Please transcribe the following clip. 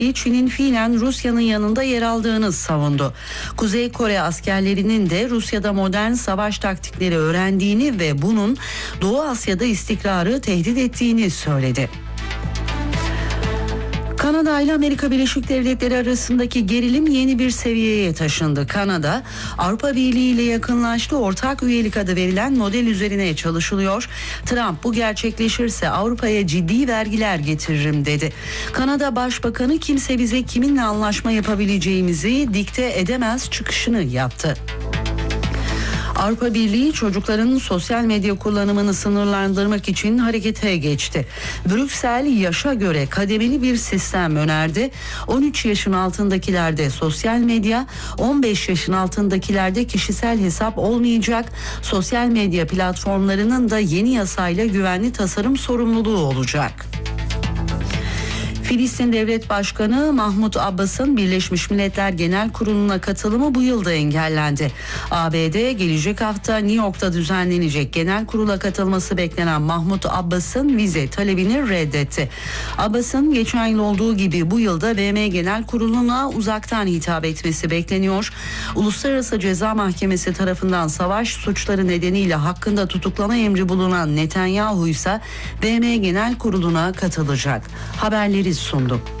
Çin'in fiilen Rusya'nın yanında yer aldığını savundu. Kuzey Kore askerlerinin de Rusya'da modern savaş taktikleri öğrendiğini ve bunun Doğu Asya'da istikrarı tehdit ettiğini söyledi. Kanada ile Amerika Birleşik Devletleri arasındaki gerilim yeni bir seviyeye taşındı. Kanada, Avrupa Birliği ile yakınlaştı, ortak üyelik adı verilen model üzerine çalışılıyor. Trump bu gerçekleşirse Avrupa'ya ciddi vergiler getiririm dedi. Kanada Başbakanı kimse bize kiminle anlaşma yapabileceğimizi dikte edemez çıkışını yaptı. Avrupa Birliği çocukların sosyal medya kullanımını sınırlandırmak için harekete geçti. Brüksel yaşa göre kademeli bir sistem önerdi. 13 yaşın altındakilerde sosyal medya, 15 yaşın altındakilerde kişisel hesap olmayacak. Sosyal medya platformlarının da yeni yasayla güvenli tasarım sorumluluğu olacak. Filistin Devlet Başkanı Mahmut Abbas'ın Birleşmiş Milletler Genel Kurulu'na katılımı bu yılda engellendi. ABD gelecek hafta New York'ta düzenlenecek genel kurula katılması beklenen Mahmut Abbas'ın vize talebini reddetti. Abbas'ın geçen yıl olduğu gibi bu yılda BM Genel Kurulu'na uzaktan hitap etmesi bekleniyor. Uluslararası Ceza Mahkemesi tarafından savaş suçları nedeniyle hakkında tutuklama emri bulunan Netanyahu ise BM Genel Kurulu'na katılacak. Haberleri sundu.